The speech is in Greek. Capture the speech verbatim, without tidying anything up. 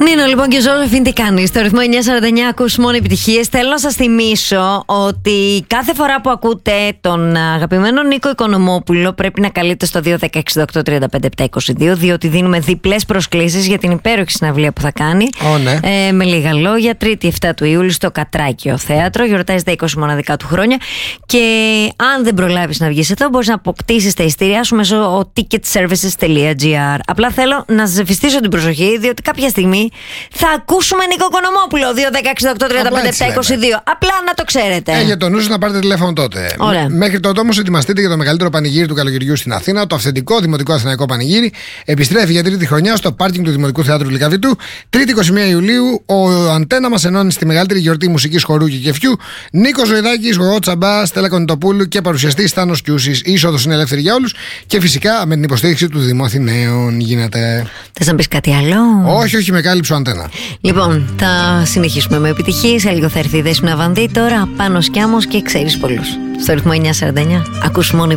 Νίνο, λοιπόν, και Ζώζεφιν, τι κάνεις? Στο ρυθμό εννιά σαράντα εννιά ακούς μόνο επιτυχίες. Θέλω να σας θυμίσω ότι κάθε φορά που ακούτε τον αγαπημένο Νίκο Οικονομόπουλο πρέπει να καλείτε στο δύο ένα έξι οκτώ τρία πέντε επτά είκοσι δύο, διότι δίνουμε διπλές προσκλήσεις για την υπέροχη συναυλία που θα κάνει. Oh, ναι. ε, με λίγα λόγια, Τρίτη εφτά του Ιούλη στο Κατράκιο Θέατρο. Γιορτάζει τα είκοσι μοναδικά του χρόνια. Και αν δεν προλάβεις να βγεις εδώ, μπορείς να αποκτήσεις τα ειστήριά σου μέσω ticketservices τελεία gr. Απλά θέλω να σας ευαισθητήσω την προσοχή, διότι κάποια στιγμή θα ακούσουμε Νίκο Οικονομόπουλο. Δύο ένα έξι οκτώ τρία πέντε επτά είκοσι δύο. Απλά να το ξέρετε. Ε, για το νου σας να πάρετε τηλέφωνο τότε. Ωραία. Μέχρι τότε όμως ετοιμαστείτε για το μεγαλύτερο πανηγύρι του καλοκαιριού στην Αθήνα. Το αυθεντικό Δημοτικό Αθηναϊκό Πανηγύρι επιστρέφει για τρίτη χρονιά στο πάρκινγκ του Δημοτικού Θεάτρου Λυκαβητού. Τρίτη είκοσι μία Ιουλίου, ο Αντένα μας ενώνει στη μεγαλύτερη γιορτή μουσικής, χορού και κεφιού. Νίκος Ζωηδάκης, Γογό Τσαμπά, Στέλλα Κονιτοπούλου και παρουσιαστής Θάνος Κιούσης. Η είσοδος είναι ελεύθερη για όλους και φυσικά με την υποστήριξη του Δημού Αθηναίων γίνεται. Θες να πεις κάτι άλλο? Όχι, όχι, με κάλυψε ο Αντένα. Λοιπόν, θα συνεχίσουμε με επιτυχίες. Σε λίγο θα έρθει η Δέσποινα Βανδύ. Τώρα πάνω σκιάμος και ξέρεις πολλούς. Στο ρυθμό εννιά σαράντα εννιά ακούς μόνο